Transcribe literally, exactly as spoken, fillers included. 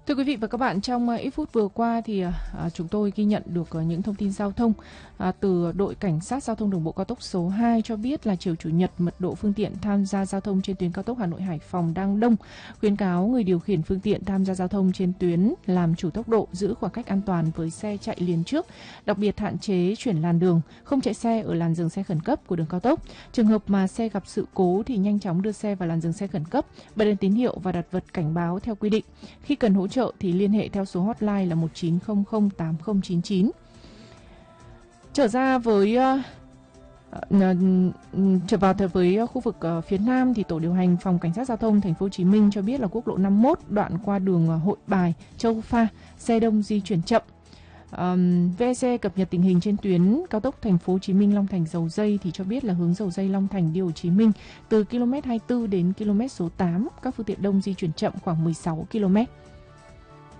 Thưa quý vị và các bạn, trong ít phút vừa qua thì à, chúng tôi ghi nhận được những thông tin giao thông à, từ đội cảnh sát giao thông đường bộ cao tốc số hai cho biết là chiều Chủ nhật mật độ phương tiện tham gia giao thông trên tuyến cao tốc Hà Nội Hải Phòng đang đông, khuyến cáo người điều khiển phương tiện tham gia giao thông trên tuyến làm chủ tốc độ, giữ khoảng cách an toàn với xe chạy liền trước, đặc biệt hạn chế chuyển làn đường, không chạy xe ở làn dừng xe khẩn cấp của đường cao tốc. Trường hợp mà xe gặp sự cố thì nhanh chóng đưa xe vào làn dừng xe khẩn cấp, bật đèn tín hiệu và đặt vật cảnh báo theo quy định. Khi cần hỗ trợ thì liên hệ theo số hotline là một chín không không tám không chín chín. Trở ra với uh, trở vào với khu vực uh, phía Nam thì tổ điều hành phòng cảnh sát giao thông thành phố Hồ Chí Minh cho biết là quốc lộ năm mươi mốt đoạn qua đường uh, Hội Bài, Châu Pha, xe đông di chuyển chậm. Um, vê e xê cập nhật tình hình trên tuyến cao tốc thành phố Hồ Chí Minh Long Thành Dầu Giây thì cho biết là hướng Dầu Giây Long Thành đi Hồ Chí Minh từ km hai mươi tư đến km số tám, các phương tiện đông di chuyển chậm khoảng mười sáu ki lô mét.